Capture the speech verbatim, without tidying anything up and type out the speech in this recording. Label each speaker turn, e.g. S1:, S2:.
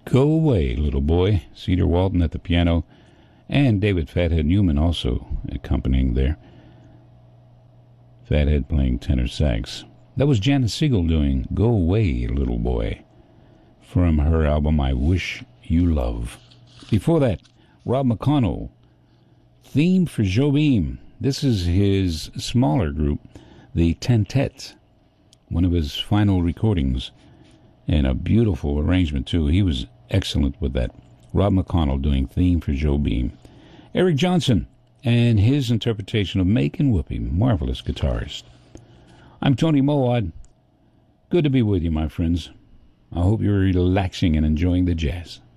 S1: Go Away, Little Boy. Cedar Walton at the piano, and David Fathead Newman also accompanying there. Fathead playing tenor sax. That was Janet Siegel doing Go Away, Little Boy, from her album I Wish You Love. Before that, Rob McConnell, Theme for Jobim. This is his smaller group, the Tentet, one of his final recordings, and a beautiful arrangement too. He was excellent with that. Rob McConnell doing Theme for Jobim. Eric Johnson and his interpretation of Makin' Whoopee, marvelous guitarist. I'm Tony Mowat. Good to be with you, my friends. I hope you're relaxing and enjoying the jazz.